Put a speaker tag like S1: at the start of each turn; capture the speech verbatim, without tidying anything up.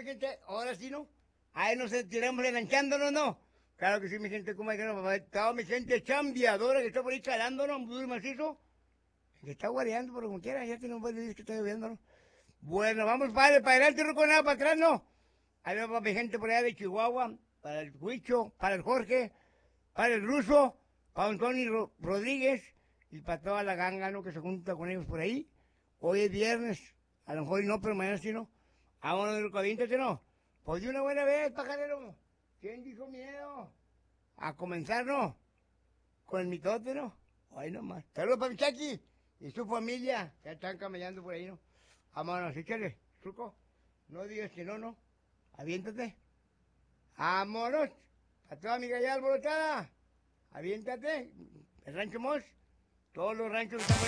S1: gente, ahora sí, ¿no? Ahí nos tiramos enganchándonos, ¿no? Claro que sí, mi gente, como hay que no, estaba mi gente chambeadora que está por ahí calándonos, duro y macizo, que está guareando por como quiera, ya tiene un buen día que está lloviendo, ¿no? Bueno, vamos padre, para adelante, no con nada para atrás, ¿no? Ahí va para mi gente por allá de Chihuahua, para el Huicho, para el Jorge, para el Ruso, para Antonio Ro- Rodríguez y para toda la ganga, ¿no? Que se junta con ellos por ahí. Hoy es viernes, a lo mejor no, pero mañana sí, ¿no? Vámonos, loco, aviéntate, ¿no? Pues de una buena vez, pajarero. ¿Quién dijo miedo? A comenzar, ¿no? Con el mitote, ¿no? Ahí nomás. Saludos para mi Chaki y su familia, que están camellando por ahí, ¿no? Vámonos, échale, truco. No digas que no, ¿no? Aviéntate. Vámonos. A toda mi gallada alborotada. Aviéntate. El rancho Mos. Todos los ranchos que están por ahí.